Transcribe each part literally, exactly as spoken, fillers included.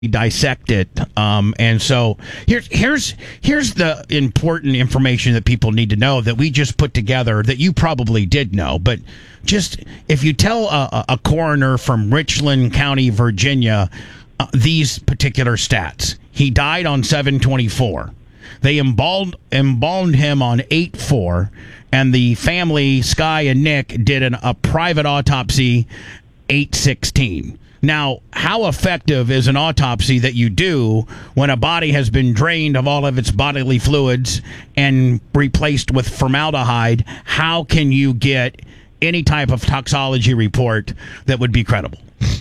dissect it. Um, and so here's here's here's the important information that people need to know that we just put together that you probably did know, but just if you tell a, a coroner from Richland County, Virginia, uh, these particular stats, he died on seven twenty-four. They embalmed embalmed him on eight four, and the family, Sky and Nick, did an, a private autopsy eight sixteen. Now, how effective is an autopsy that you do when a body has been drained of all of its bodily fluids and replaced with formaldehyde? How can you get any type of toxology report that would be credible?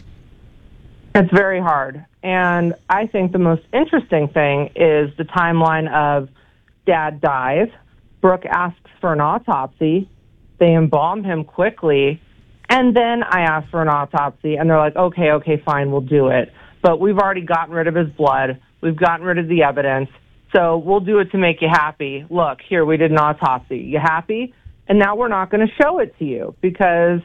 It's very hard. And I think the most interesting thing is the timeline of Dad dies, Brooke asks for an autopsy, they embalm him quickly, and then I asked for an autopsy, and they're like, okay, okay, fine, we'll do it. But we've already gotten rid of his blood. We've gotten rid of the evidence. So we'll do it to make you happy. Look, here, we did an autopsy. You happy? And now we're not going to show it to you because,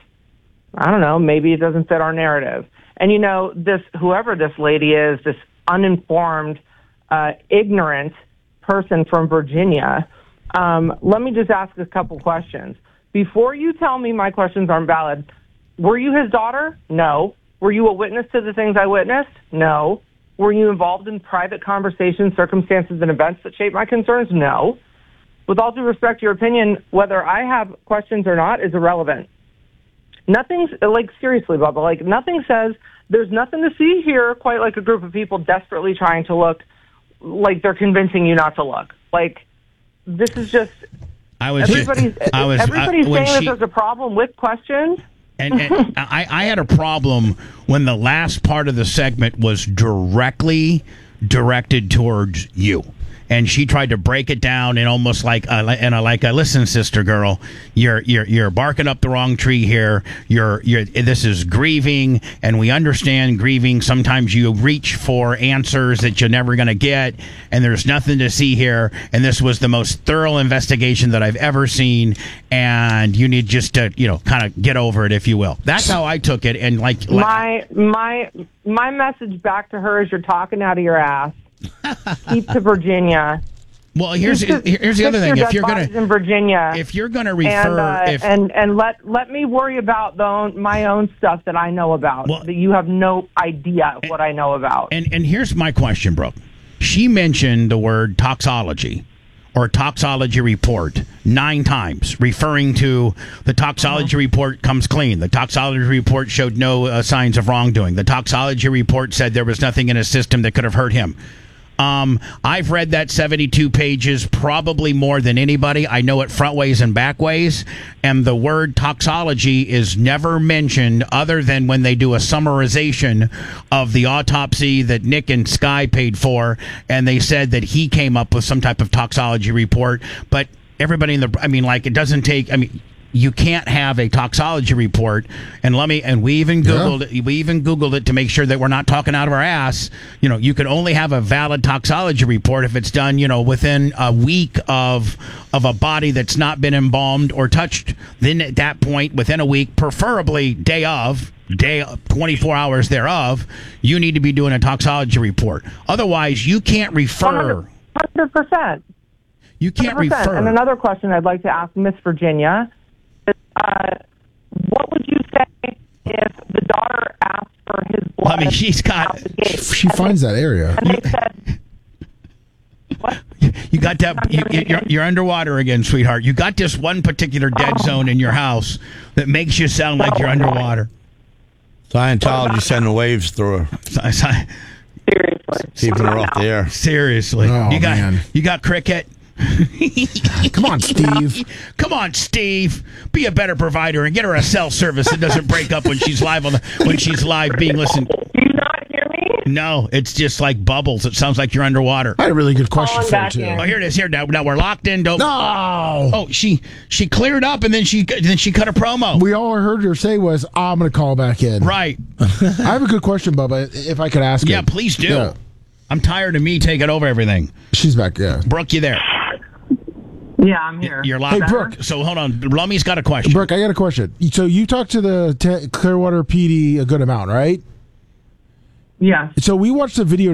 I don't know, maybe it doesn't fit our narrative. And, you know, this whoever this lady is, this uninformed, uh, ignorant person from Virginia, um, let me just ask a couple questions. Before you tell me my questions aren't valid, were you his daughter? No. Were you a witness to the things I witnessed? No. Were you involved in private conversations, circumstances, and events that shaped my concerns? No. With all due respect to your opinion, whether I have questions or not is irrelevant. Nothing's, like, seriously, Bubba, like, nothing says there's nothing to see here quite like a group of people desperately trying to look like they're convincing you not to look. Like, this is just... I was everybody's just, I was, everybody's I, saying she, that there's a problem with questions. And, and I, I had a problem when the last part of the segment was directly directed towards you. And she tried to break it down and almost like, uh, and I like, uh, listen, sister girl, you're you're you're barking up the wrong tree here. You're you're this is grieving, and we understand grieving. Sometimes you reach for answers that you're never going to get, and there's nothing to see here. And this was the most thorough investigation that I've ever seen, and you need just to you know kind of get over it, if you will. That's how I took it. And like my my my message back to her is, you're talking out of your ass. Keep to Virginia. Well, here's here's the other thing. If you're gonna in Virginia, if you're gonna refer, and uh, if, and, and let let me worry about the own, my own stuff that I know about. Well, that you have no idea and, what I know about. And and here's my question, Brooke. She mentioned the word toxology or toxology report nine times, referring to the toxology uh-huh. report comes clean. The toxology report showed no uh, signs of wrongdoing. The toxology report said there was nothing in his system that could have hurt him. Um, I've read that seventy-two pages probably more than anybody. I know it front ways and back ways, and the word toxology is never mentioned other than when they do a summarization of the autopsy that Nick and Sky paid for, and they said that he came up with some type of toxology report. But everybody in the, I mean, like, it doesn't take, I mean, you can't have a toxology report, and let me. And we even googled yeah. it. We even googled it to make sure that we're not talking out of our ass. You know, you can only have a valid toxology report if it's done, you know, within a week of of a body that's not been embalmed or touched. Then at that point, within a week, preferably day of, day twenty-four hours thereof, you need to be doing a toxology report. Otherwise, you can't refer. one hundred percent. You can't one hundred percent. refer. And another question I'd like to ask Miss Virginia. Uh, what would you say if the daughter asked for his blood? I mean, she's got. She finds they, that area. And they said, "What? You got that? You, you're, you're underwater again, sweetheart. You got this one particular dead oh. zone in your house that makes you sound like you're underwater. Scientology sending waves through her, Seriously, keeping her off the air. Seriously, oh, you got man. you got cricket. Come on, Steve. Come on, Steve. Be a better provider and get her a cell service that doesn't break up when she's live on the when she's live being listened. Do you not hear me? No, it's just like bubbles. It sounds like you're underwater. I had a really good question Calling for you back too. in. Oh, here it is. Here now. Now we're locked in. Don't. No. Oh, she she cleared up and then she then she cut a promo. We all heard her say was, oh, "I'm going to call back in." Right. I have a good question, Bubba. If I could ask. Yeah, it. please do. Yeah. I'm tired of me taking over everything. She's back. Yeah. Brooke, you there? Yeah, I'm here. You're locked. Hey, Brooke. So hold on. Lummy's got a question. Brooke, I got a question. So you talked to the te- Clearwater P D a good amount, right? Yeah. So we watched the video